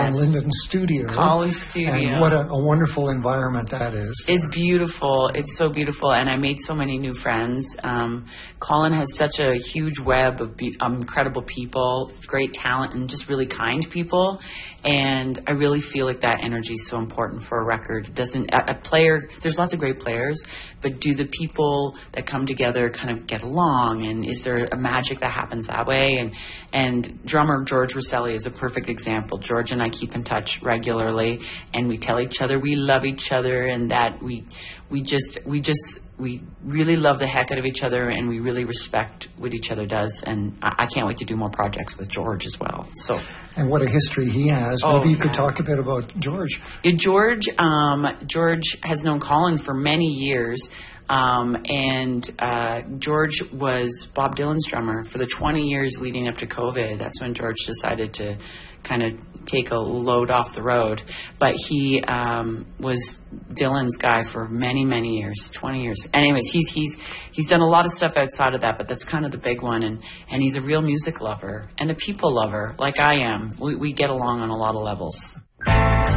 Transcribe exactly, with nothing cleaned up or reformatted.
Colin Linden studio. Colin studio. And what a, a wonderful environment that is. It's beautiful. It's so beautiful. And I made so many new friends. Um, Colin has such a huge web of be- um, incredible people, great talent, and just really kind people. And I really feel like that energy is so important for a record. It doesn't, a, a player, there's lots of great players, but do the people that come together kind of get along? And is there a magic that happens that way? And and drummer George Rosselli is a perfect example. George and I keep in touch regularly, and we tell each other we love each other, and that we we just we just we really love the heck out of each other, and we really respect what each other does. And I, I can't wait to do more projects with George as well. So. And what a history he has. Oh, Maybe you yeah. could talk a bit about George. Yeah, George, um, George has known Colin for many years. Um, and uh, George was Bob Dylan's drummer for the twenty years leading up to COVID. That's when George decided to kind of take a load off the road. But he um, was Dylan's guy for many, many years, twenty years. Anyways, he's he's he's done a lot of stuff outside of that, but that's kind of the big one. And, and he's a real music lover and a people lover, like I am. We, we get along on a lot of levels.